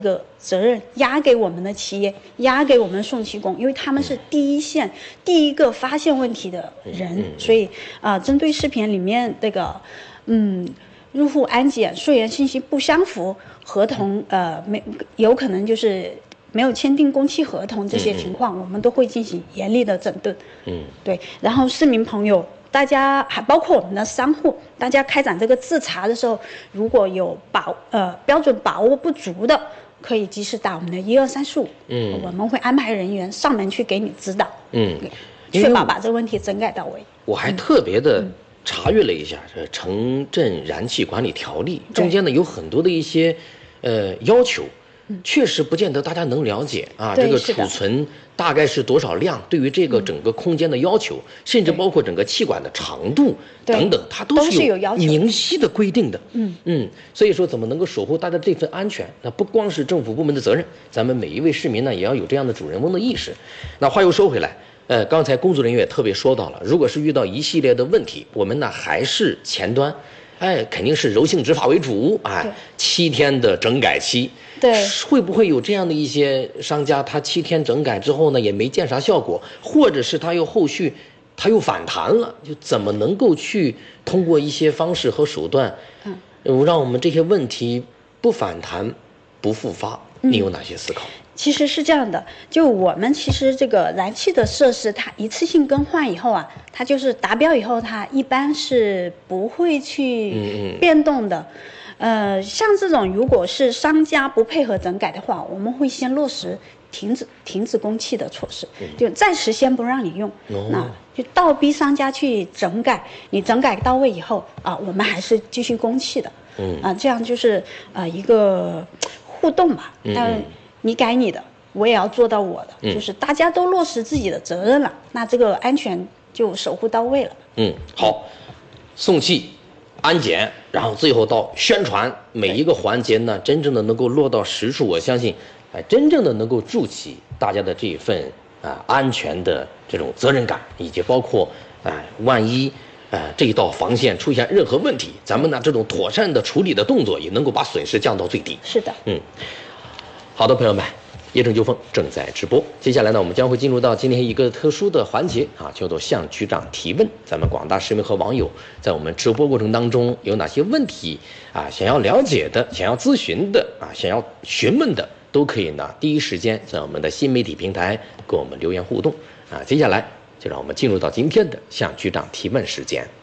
个责任压给我们的企业，压给我们的送气工，因为他们是第一线、第一个发现问题的人，所以针对视频里面这个，入户安检、溯源信息不相符，合同有可能就是没有签订工期合同这些情况，我们都会进行严厉的整顿。对，然后市民朋友。大家还包括我们的商户，大家开展这个自查的时候，如果有标准把握不足的，可以及时打我们的12345，我们会安排人员上门去给你指导，确保把这个问题整改到位。 我还特别的查阅了一下这《城镇燃气管理条例》，中间呢有很多的一些要求。确实不见得大家能了解啊，这个储存大概是多少量，对于这个整个空间的要求，甚至包括整个气管的长度等等，它都是有明晰的规定的。所以说怎么能够守护大家这份安全？那不光是政府部门的责任，咱们每一位市民呢也要有这样的主人翁的意识。那话又说回来，刚才工作人员也特别说到了，如果是遇到一系列的问题，我们呢还是前端。肯定是柔性执法为主，7天的整改期， 对， 会不会有这样的一些商家，他7天整改之后呢，也没见啥效果，或者是他又后续他又反弹了，就怎么能够去通过一些方式和手段，让我们这些问题不反弹、不复发？你有哪些思考？ 其实是这样的，就我们其实这个燃气的设施，它一次性更换以后啊，它就是达标以后，它一般是不会去变动的。像这种如果是商家不配合整改的话，我们会先落实停止供气的措施，就暂时先不让你用，那就倒逼商家去整改。你整改到位以后我们还是继续供气的，这样就是一个互动吧。你改你的，我也要做到我的，就是大家都落实自己的责任了，那这个安全就守护到位了。 好，送气、安检，然后最后到宣传，每一个环节呢，真正的能够落到实处，我相信，真正的能够筑起大家的这份安全的这种责任感，以及包括万一这一道防线出现任何问题，咱们呢这种妥善的处理的动作，也能够把损失降到最低。 是的， 好的，朋友们，业政纠纷正在直播。接下来呢，我们将会进入到今天一个特殊的环节叫做向局长提问。咱们广大市民和网友在我们直播过程当中有哪些问题想要了解的、想要咨询的想要询问的，都可以呢第一时间在我们的新媒体平台跟我们留言互动接下来就让我们进入到今天的向局长提问时间。